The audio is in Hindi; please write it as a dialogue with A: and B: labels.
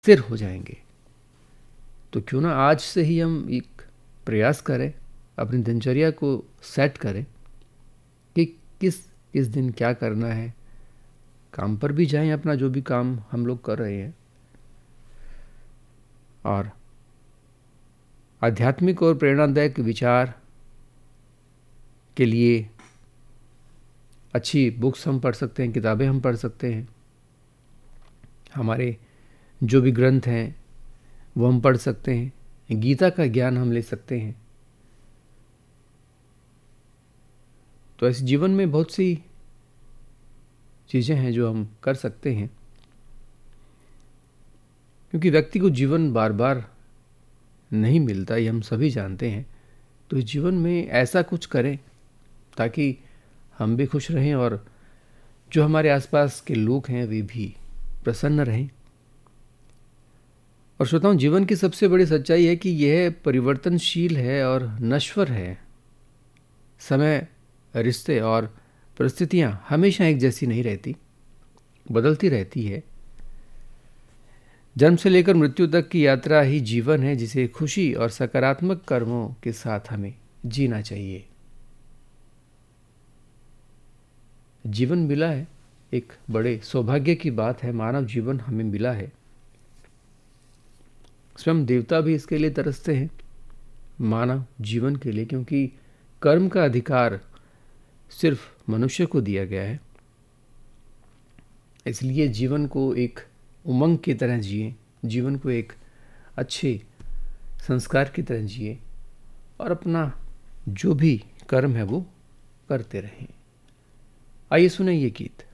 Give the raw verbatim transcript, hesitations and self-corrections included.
A: स्थिर हो जाएंगे। तो क्यों ना आज से ही हम एक प्रयास करें, अपनी दिनचर्या को सेट करें कि किस किस दिन क्या करना है। काम पर भी जाएं, अपना जो भी काम हम लोग कर रहे हैं, और आध्यात्मिक और प्रेरणादायक विचार के लिए अच्छी बुक्स हम पढ़ सकते हैं, किताबें हम पढ़ सकते हैं। हमारे जो भी ग्रंथ हैं वो हम पढ़ सकते हैं। गीता का ज्ञान हम ले सकते हैं। तो ऐसे जीवन में बहुत सी चीज़ें हैं जो हम कर सकते हैं, क्योंकि व्यक्ति को जीवन बार बार नहीं मिलता, ये हम सभी जानते हैं। तो इस जीवन में ऐसा कुछ करें ताकि हम भी खुश रहें और जो हमारे आसपास के लोग हैं वे भी प्रसन्न रहें। और श्रोताओं, जीवन की सबसे बड़ी सच्चाई है कि यह परिवर्तनशील है और नश्वर है। समय, रिश्ते और परिस्थितियां हमेशा एक जैसी नहीं रहती, बदलती रहती है। जन्म से लेकर मृत्यु तक की यात्रा ही जीवन है, जिसे खुशी और सकारात्मक कर्मों के साथ हमें जीना चाहिए। जीवन मिला है, एक बड़े सौभाग्य की बात है। मानव जीवन हमें मिला है। स्वयं देवता भी इसके लिए तरसते हैं, मानव जीवन के लिए, क्योंकि कर्म का अधिकार सिर्फ मनुष्य को दिया गया है। इसलिए जीवन को एक उमंग की तरह जिए, जीवन को एक अच्छे संस्कार की तरह जिए और अपना जो भी कर्म है वो करते रहें। आइए सुने ये गीत।